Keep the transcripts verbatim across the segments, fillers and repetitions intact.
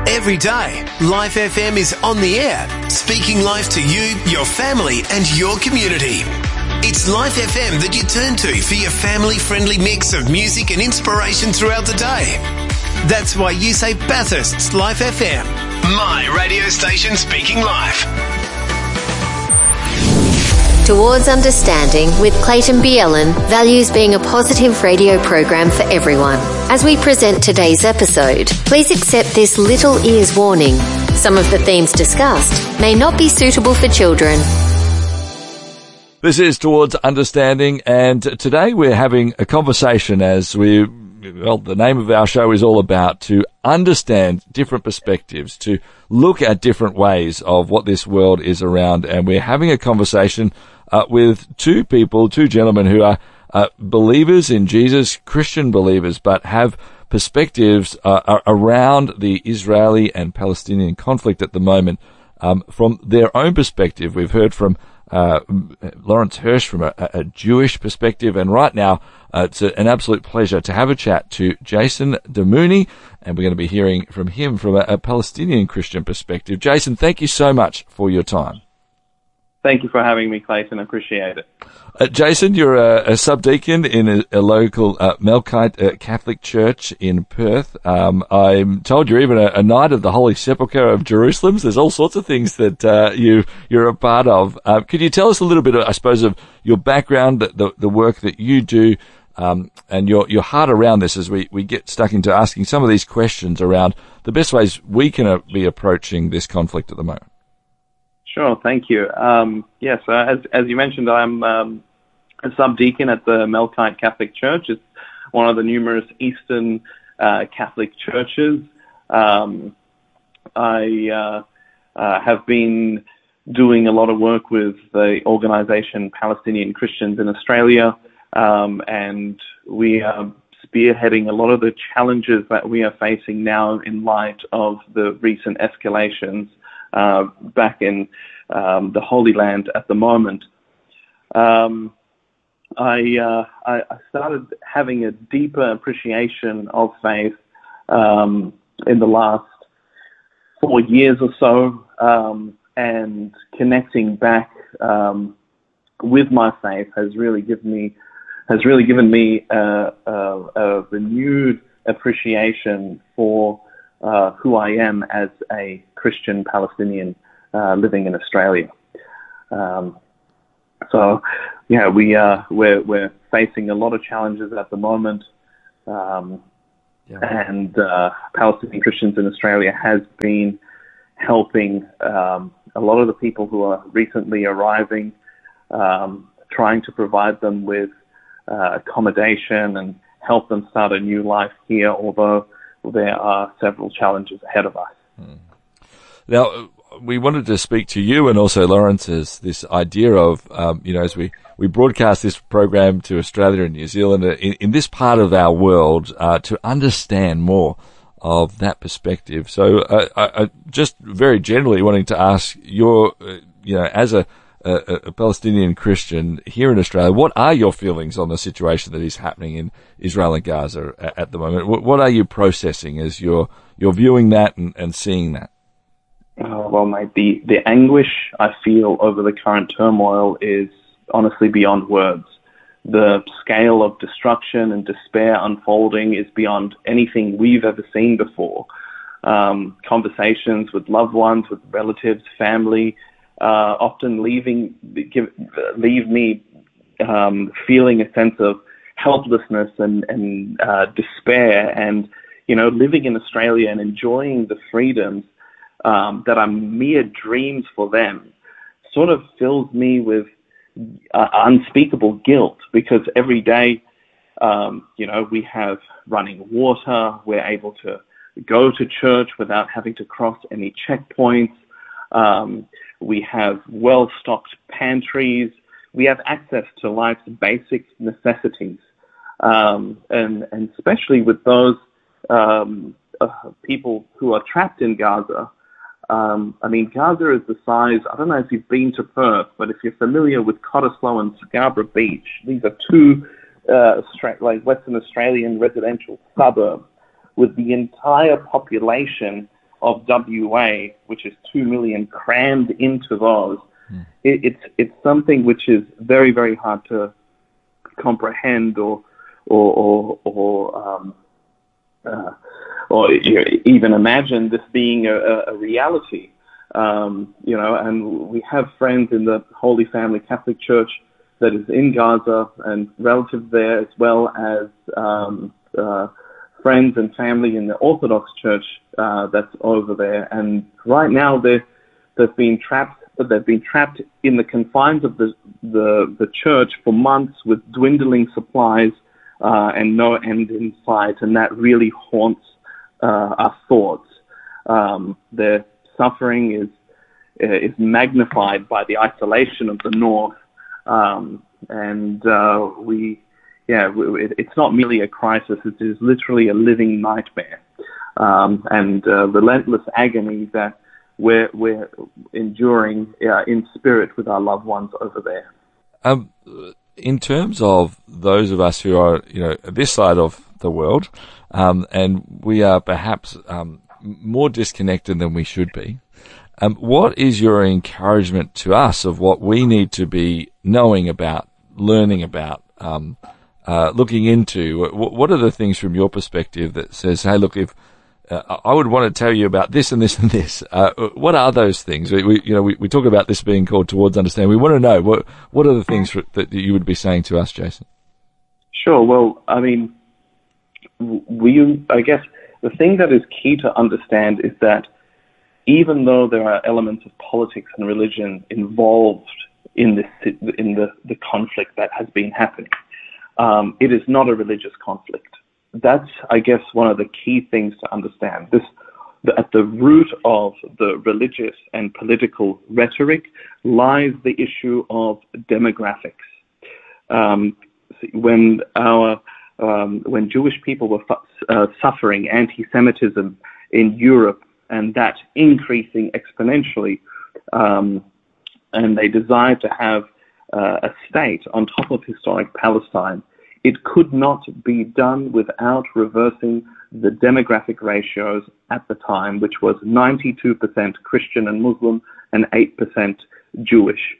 Every day, Life F M is on the air, speaking life to you, your family and your community. It's Life F M that you turn to for your family-friendly mix of music and inspiration throughout the day. That's why you say Bathurst's Life F M, my radio station speaking life. Towards Understanding with Clayton Bielen values being a positive radio program for everyone. As we present today's episode, please accept this little ears warning. Some of the themes discussed may not be suitable for children. This is Towards Understanding, and today we're having a conversation as we, well, the name of our show is all about to understand different perspectives, to look at different ways of what this world is around, and we're having a conversation Uh, with two people, two gentlemen who are uh, believers in Jesus, Christian believers, but have perspectives uh, around the Israeli and Palestinian conflict at the moment um, from their own perspective. We've heard from uh, Lawrence Hirsch from a, a Jewish perspective, and right now uh, it's a, an absolute pleasure to have a chat to Jason Damouni, and we're going to be hearing from him from a, a Palestinian Christian perspective. Jason, thank you so much for your time. Thank you for having me, Clayton. I appreciate it. Uh, Jason, you're a, a subdeacon in a, a local uh, Melkite uh, Catholic church in Perth. Um, I'm told you're even a, a Knight of the Holy Sepulchre of Jerusalem. There's all sorts of things that uh, you, you're a part of. Uh, could you tell us a little bit, I suppose, of your background, the, the work that you do, um, and your, your heart around this as we, we get stuck into asking some of these questions around the best ways we can uh, be approaching this conflict at the moment? Sure, thank you. Um, yes, uh, as, as you mentioned, I'm um, a subdeacon at the Melkite Catholic Church. It's one of the numerous Eastern uh, Catholic churches. Um, I uh, uh, have been doing a lot of work with the organization Palestinian Christians in Australia, um, and we are spearheading a lot of the challenges that we are facing now in light of the recent escalations Uh, back in um, the Holy Land at the moment. Um, I, uh, I, I started having a deeper appreciation of faith um, in the last four years or so, um, and connecting back um, with my faith has really given me has really given me a, a, a renewed appreciation for Uh, who I am as a Christian Palestinian uh, living in Australia. Um, so, yeah, we uh, we're we're facing a lot of challenges at the moment, um, yeah. and uh, Palestinian Christians in Australia has been helping um, a lot of the people who are recently arriving, um, trying to provide them with uh, accommodation and help them start a new life here, although there are several challenges ahead of us. Hmm. Now, we wanted to speak to you and also Lawrence as this idea of, um, you know, as we, we broadcast this program to Australia and New Zealand, uh, in, in this part of our world, uh, to understand more of that perspective. So, uh, I, I just very generally wanting to ask your, uh, you know, as a, a, a Palestinian Christian here in Australia, what are your feelings on the situation that is happening in Israel and Gaza at, at the moment? What, what are you processing as you're, you're viewing that and, and seeing that? Oh, well, mate, the, the anguish I feel over the current turmoil is honestly beyond words. The scale of destruction and despair unfolding is beyond anything we've ever seen before. Um, conversations with loved ones, with relatives, family, uh, often leaving, give, leave me um, feeling a sense of helplessness and, and uh, despair, and, you know, living in Australia and enjoying the freedoms um, that are mere dreams for them sort of fills me with uh, unspeakable guilt, because every day, um, you know, we have running water, we're able to go to church without having to cross any checkpoints, um, we have well-stocked pantries, we have access to life's basic necessities. Um, and, and especially with those um, uh, people who are trapped in Gaza. Um, I mean, Gaza is the size, I don't know if you've been to Perth, but if you're familiar with Cottesloe and Scarborough Beach, these are two uh, like Western Australian residential suburbs with the entire population of W A, which is two million crammed into those, mm. it, it's it's something which is very, very hard to comprehend or or or, or um, uh, or even imagine this being a, a reality. Um, you know, and we have friends in the Holy Family Catholic Church that is in Gaza and relatives there, as well as um, uh, friends and family in the Orthodox Church uh, that's over there. And right now they're, they've been trapped, they've been trapped in the confines of the the, the church for months with dwindling supplies uh, and no end in sight, and that really haunts uh, our thoughts. Um, their suffering is is magnified by the isolation of the North. Um, and uh, we, yeah, it, it's not merely a crisis; it is literally a living nightmare, um, and uh, relentless agony that we're we're enduring uh, in spirit with our loved ones over there. Um, in terms of those of us who are, you know, this side of the world, um, and we are perhaps um, more disconnected than we should be. Um, what is your encouragement to us of what we need to be knowing about, learning about, um, uh, looking into? What, what are the things from your perspective that says, hey, look, if uh, I would want to tell you about this and this and this, uh, what are those things? We, we you know, we, we talk about this being called towards understanding. We want to know what what are the things for, that you would be saying to us, Jason? Sure. Well, I mean, we, I guess the thing that is key to understand is that even though there are elements of politics and religion involved in this, in the, the conflict that has been happening, um, it is not a religious conflict. That's, I guess, one of the key things to understand. This, the, at the root of the religious and political rhetoric lies the issue of demographics. Um, when our um, when Jewish people were uh, suffering anti-Semitism in Europe, and that increasing exponentially, um, and they desired to have uh, a state on top of historic Palestine, it could not be done without reversing the demographic ratios at the time, which was ninety-two percent Christian and Muslim and eight percent Jewish.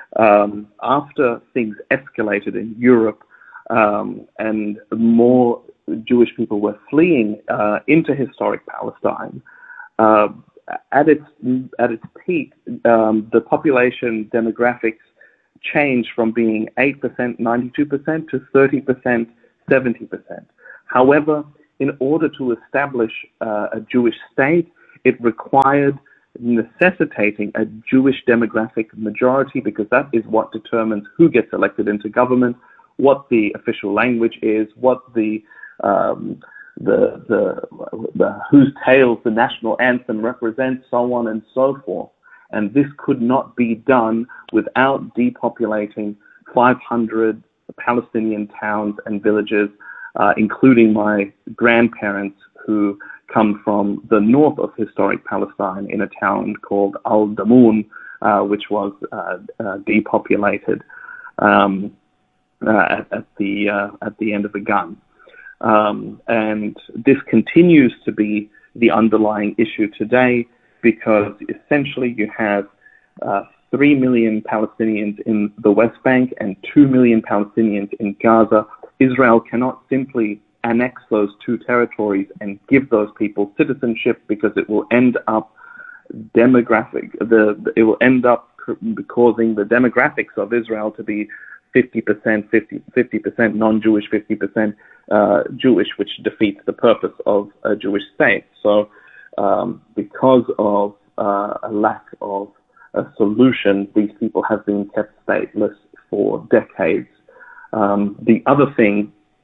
Um, after things escalated in Europe um, and more Jewish people were fleeing uh, into historic Palestine, Uh, at its at its peak, um, the population demographics changed from being eight percent, ninety-two percent to thirty percent, seventy percent. However, in order to establish uh, a Jewish state, it required necessitating a Jewish demographic majority, because that is what determines who gets elected into government, what the official language is, what the um, The, the, the whose tales the national anthem represents, so on and so forth. And this could not be done without depopulating five hundred Palestinian towns and villages, uh, including my grandparents who come from the north of historic Palestine in a town called Al-Damoun, uh, which was uh, uh, depopulated um, uh, at, at the uh, at the end of the gun. Um, and this continues to be the underlying issue today, because essentially you have uh, three million Palestinians in the West Bank and two million Palestinians in Gaza. Israel cannot simply annex those two territories and give those people citizenship, because it will end up demographic. The it will end up causing the demographics of Israel to be fifty percent, fifty percent non-Jewish, fifty percent uh, Jewish, which defeats the purpose of a Jewish state. So um, because of uh, a lack of a solution, these people have been kept stateless for decades. Um, the other thing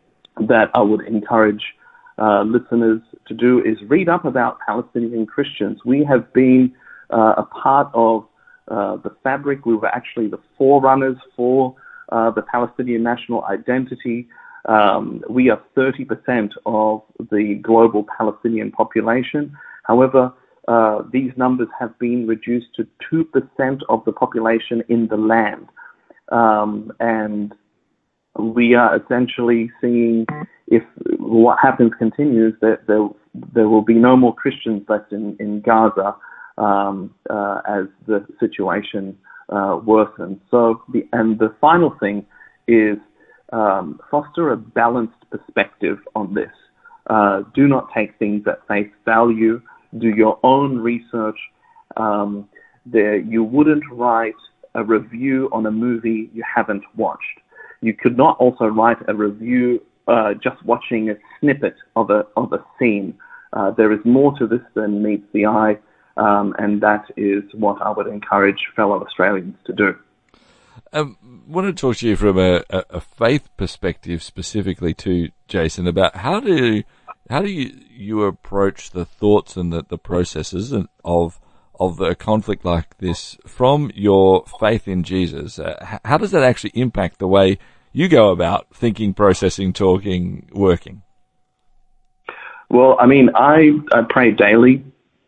that I would encourage uh, listeners to do is read up about Palestinian Christians. We have been uh, a part of uh, the fabric. We were actually the forerunners for Uh, the Palestinian national identity. Um, we are thirty percent of the global Palestinian population. However, uh, these numbers have been reduced to two percent of the population in the land. Um, and we are essentially seeing, if what happens continues, that there, there will be no more Christians left in, in Gaza um, uh, as the situation uh, worsens. So, the, and the final thing is um, foster a balanced perspective on this. Uh, do not take things at face value. Do your own research. Um, there, you wouldn't write a review on a movie you haven't watched. You could not also write a review uh, just watching a snippet of a of a scene. Uh, there is more to this than meets the eye, um, and that is what I would encourage fellow Australians to do. Um, I want to talk to you from a, a, a faith perspective, specifically to Jason, about how do how do you, you approach the thoughts and the, the processes of of a conflict like this from your faith in Jesus. Uh, how does that actually impact the way you go about thinking, processing, talking, working? Well, I mean, I, I pray daily.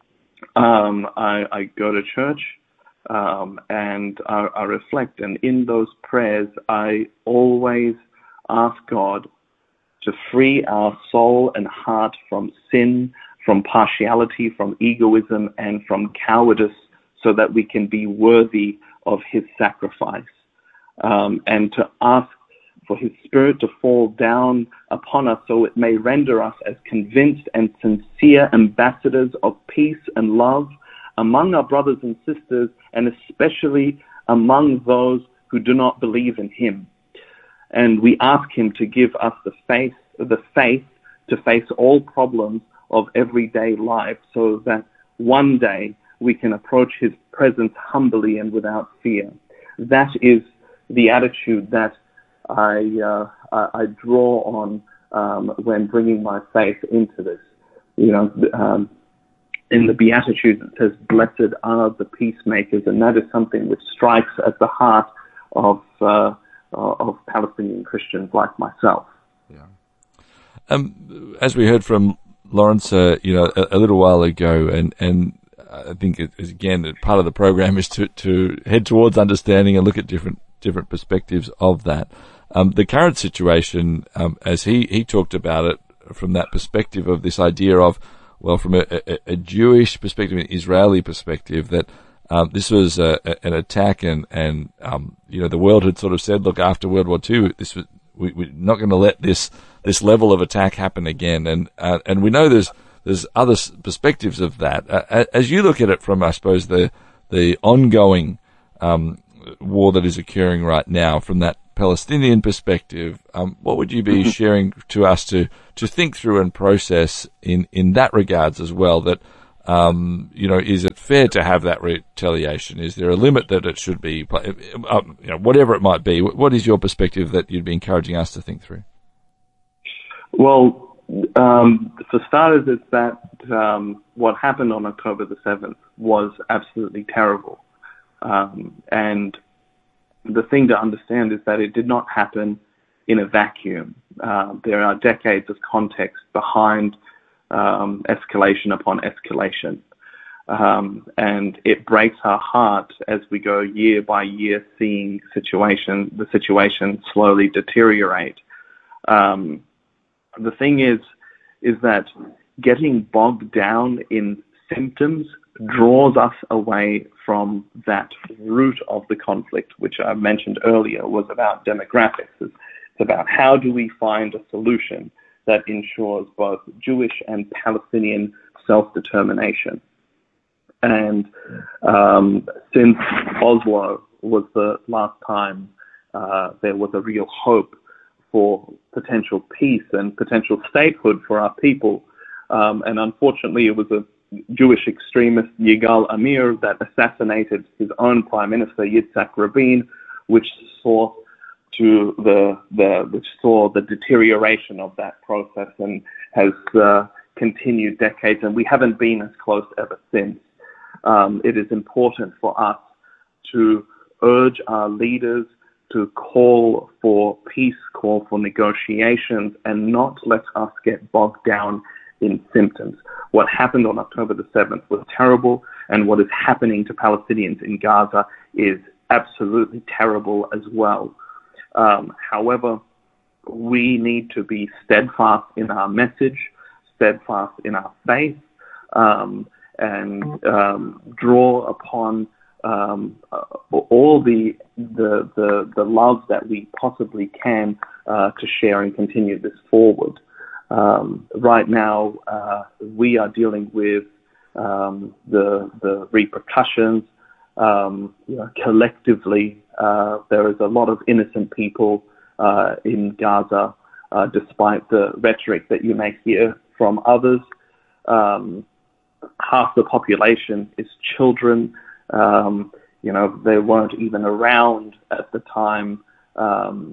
Um, I, I go to church, um, and I, I reflect. And in those prayers, I always ask God to free our soul and heart from sin, from partiality, from egoism, and from cowardice, so that we can be worthy of his sacrifice, um, and to ask for his Spirit to fall down upon us so it may render us as convinced and sincere ambassadors of peace and love among our brothers and sisters, and especially among those who do not believe in him. And we ask him to give us the faith, the faith to face all problems of everyday life, so that one day we can approach his presence humbly and without fear. That is the attitude that I uh, I draw on um, when bringing my faith into this. You know, um, in the Beatitudes it says, "Blessed are the peacemakers," and that is something which strikes at the heart of uh, of Palestinian Christians like myself. Yeah. Um, as we heard from Lawrence, uh, you know, a, a little while ago, and, and I think it is, again, that part of the program is to, to head towards understanding and look at different different perspectives of that. Um, the current situation, um, as he, he talked about it from that perspective of this idea of, well, from a, a, a Jewish perspective, an Israeli perspective, that um, this was a, a, an attack, and, and um, you know, the world had sort of said, look, after World War Two, this was, we, we're not going to let this this level of attack happen again, and uh, and we know there's there's other perspectives of that. Uh, as you look at it from, I suppose, the the ongoing um, war that is occurring right now, from that Palestinian perspective, um, what would you be sharing to us to to think through and process in in that regards as well? That um, you know, is it fair to have that retaliation? Is there a limit that it should be? Uh, you know, whatever it might be. What is your perspective that you'd be encouraging us to think through? Well, um, for starters, it's that um, what happened on October the seventh was absolutely terrible. Um, and the thing to understand is that it did not happen in a vacuum. Uh, there are decades of context behind um, escalation upon escalation. Um, and it breaks our heart as we go year by year seeing situation, the situation slowly deteriorate. Um, The thing is, is that getting bogged down in symptoms draws us away from that root of the conflict, which I mentioned earlier was about demographics. It's about how do we find a solution that ensures both Jewish and Palestinian self-determination. And um, since Oslo was the last time uh, there was a real hope for potential peace and potential statehood for our people. Um, and unfortunately, it was a Jewish extremist, Yigal Amir, that assassinated his own prime minister, Yitzhak Rabin, which saw to the, the which saw the deterioration of that process and has uh, continued decades. And we haven't been as close ever since. Um, it is important for us to urge our leaders to call for peace, call for negotiations, and not let us get bogged down in symptoms. What happened on October the seventh was terrible, and what is happening to Palestinians in Gaza is absolutely terrible as well. Um, however, we need to be steadfast in our message, steadfast in our faith, um, and um, draw upon um, all the, the the the love that we possibly can uh, to share and continue this forward. Um, right now, uh, we are dealing with um, the the repercussions. Um, you know, collectively, uh, there is a lot of innocent people uh, in Gaza, uh, despite the rhetoric that you may hear from others. Um, half the population is children. Um, you know, they weren't even around at the time um,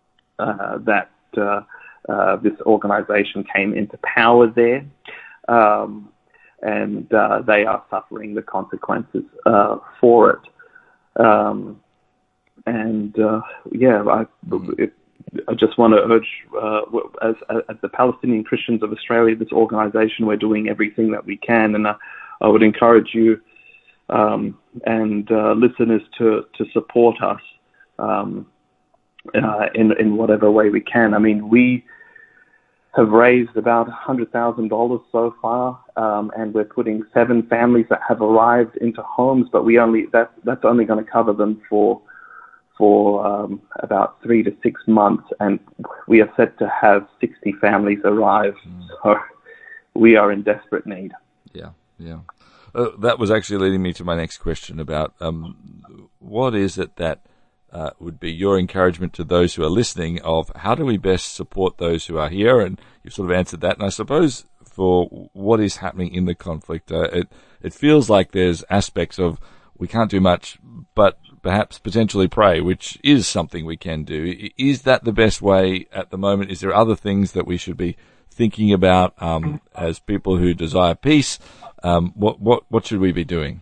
uh, that uh, uh, this organization came into power there. Um, and uh, they are suffering the consequences uh, for it. Um, and uh, yeah, I, it, I just want to urge, uh, as, as the Palestinian Christians of Australia, this organization, we're doing everything that we can, and I, I would encourage you um, and uh, listeners to, to support us um, uh, in, in whatever way we can. I mean, we have raised about one hundred thousand dollars so far, um, and we're putting seven families that have arrived into homes, but we only that that's only going to cover them for for um, about three to six months, and we are set to have sixty families arrive. Mm. So we are in desperate need. Yeah, yeah. Uh, that was actually leading me to my next question about um, what is it that Uh, would be your encouragement to those who are listening of how do we best support those who are here? And you've sort of answered that. And I suppose for what is happening in the conflict, uh, it, it feels like there's aspects of we can't do much, but perhaps potentially pray, which is something we can do. Is that the best way at the moment? Is there other things that we should be thinking about um, as people who desire peace? Um, what, what, what should we be doing?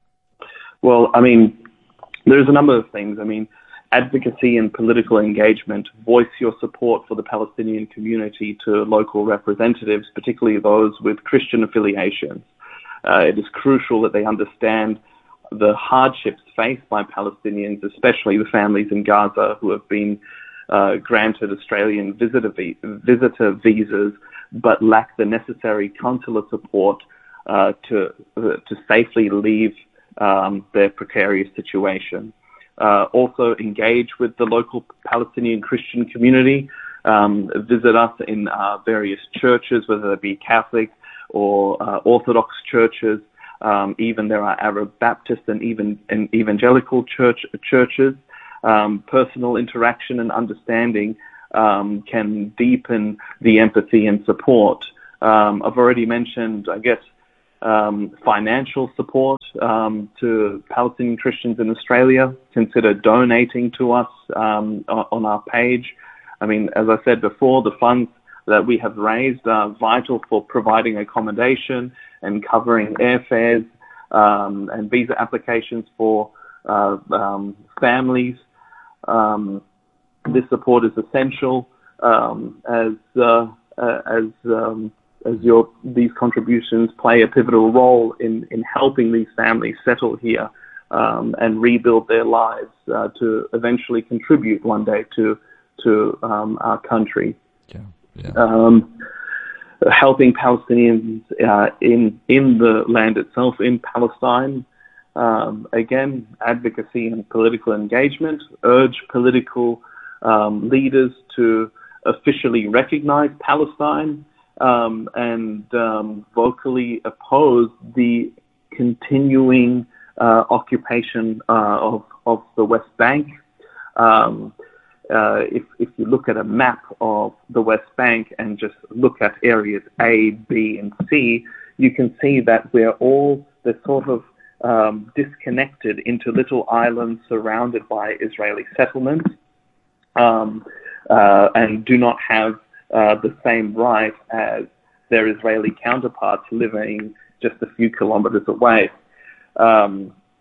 Well, I mean, there's a number of things. I mean, advocacy and political engagement, voice your support for the Palestinian community to local representatives, particularly those with Christian affiliations. Uh, it is crucial that they understand the hardships faced by Palestinians, especially the families in Gaza who have been uh, granted Australian visitor, vi- visitor visas but lack the necessary consular support uh, to, uh, to safely leave Um, their precarious situation. Uh, also engage with the local Palestinian Christian community. Um, visit us in uh, various churches, whether they be Catholic or uh, Orthodox churches. Um, even there are Arab Baptist and even and evangelical church churches. Um, personal interaction and understanding um, can deepen the empathy and support. Um, I've already mentioned, I guess, Um, financial support um, to Palestinian Christians in Australia. Consider donating to us um, on our page. I mean, as I said before, the funds that we have raised are vital for providing accommodation and covering airfares um, and visa applications for uh, um, families. Um, this support is essential um, as uh, as um, as your these contributions play a pivotal role in, in helping these families settle here um, and rebuild their lives uh, to eventually contribute one day to to um, our country. Yeah, yeah. Um, helping Palestinians uh, in in the land itself, in Palestine. Um, again, advocacy and political engagement. Urge political um, leaders to officially recognize Palestine. Um, and um, vocally oppose the continuing uh, occupation uh, of of the West Bank. Um, uh, if if you look at a map of the West Bank and just look at areas A, B, and C, you can see that we're all they're sort of um, disconnected into little islands surrounded by Israeli settlements, um, uh, and do not have Uh, the same right as their Israeli counterparts living just a few kilometers away. Um,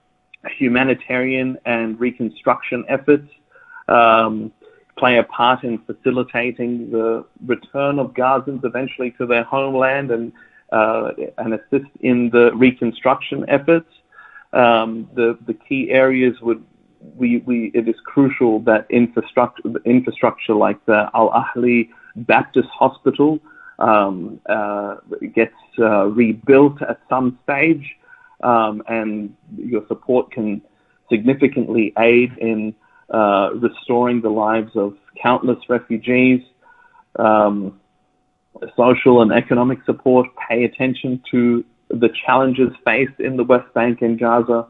humanitarian and reconstruction efforts um, play a part in facilitating the return of Gazans eventually to their homeland and uh, and assist in the reconstruction efforts. Um, the the key areas would we, we, it is crucial that infrastructure, infrastructure like the Al Ahli Baptist Hospital um, uh, gets uh, rebuilt at some stage, um, and your support can significantly aid in uh, restoring the lives of countless refugees. Um, social and economic support, pay attention to the challenges faced in the West Bank and Gaza.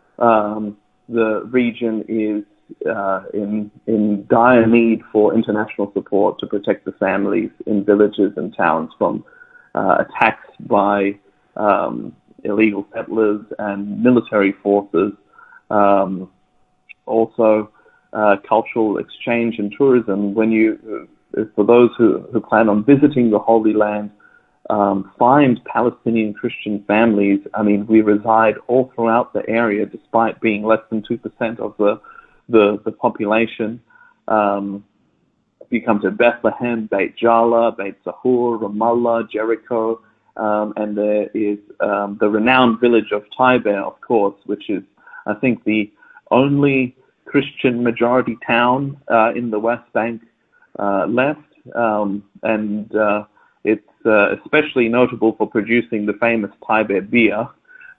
Um, the region is uh, in in dire need for international support to protect the families in villages and towns from uh, attacks by um, illegal settlers and military forces. Um, also, uh, cultural exchange and tourism. When you, uh, for those who, who plan on visiting the Holy Land, um, find Palestinian Christian families. I mean, we reside all throughout the area, despite being less than two percent of the the, the population. Um, you come to Bethlehem, Beit Jala, Beit Zahur, Ramallah, Jericho, um, and there is um, the renowned village of Taiber, of course, which is, I think, the only Christian majority town uh, in the West Bank uh, left, um, and uh, it's uh, especially notable for producing the famous Taiber beer.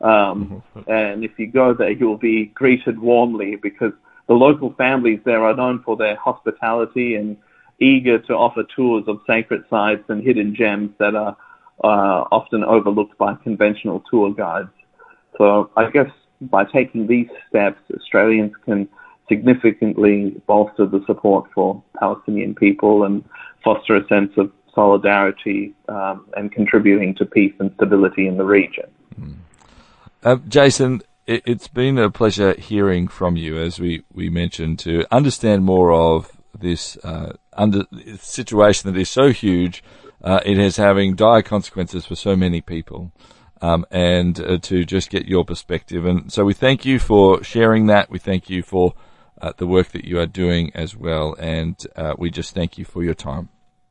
Um, and if you go there, you'll be greeted warmly, because the local families there are known for their hospitality and eager to offer tours of sacred sites and hidden gems that are uh, often overlooked by conventional tour guides. So I guess by taking these steps, Australians can significantly bolster the support for Palestinian people and foster a sense of solidarity um, and contributing to peace and stability in the region. Mm. Uh, Jason, it, it's been a pleasure hearing from you, as we, we mentioned, to understand more of this uh, under situation that is so huge. Uh, it is having dire consequences for so many people. Um, and uh, to just get your perspective. And so we thank you for sharing that. We thank you for uh, the work that you are doing as well. And uh, we just thank you for your time.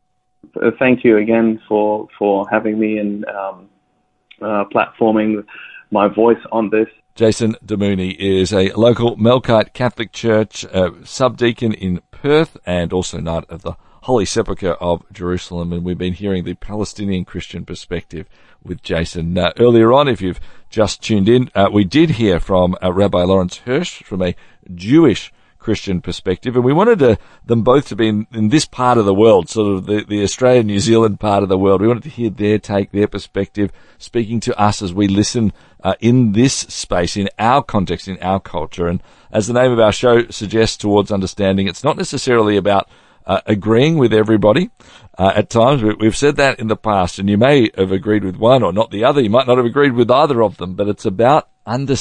Thank you again for, for having me and um, uh, platforming my voice on this. Jason Damouni is a local Melkite Catholic Church uh, subdeacon in Perth and also Knight of the Holy Sepulchre of Jerusalem. And we've been hearing the Palestinian Christian perspective with Jason. Uh, earlier on, if you've just tuned in, uh, we did hear from uh, Rabbi Lawrence Hirsch from a Jewish Christian perspective, and we wanted to, them both to be in, in this part of the world, sort of the, the Australia-New Zealand part of the world. We wanted to hear their take, their perspective, speaking to us as we listen uh, in this space, in our context, in our culture. And as the name of our show suggests, Towards Understanding, it's not necessarily about Uh, agreeing with everybody. Uh, at times, we, we've said that in the past, and you may have agreed with one or not the other. You might not have agreed with either of them, but it's about understanding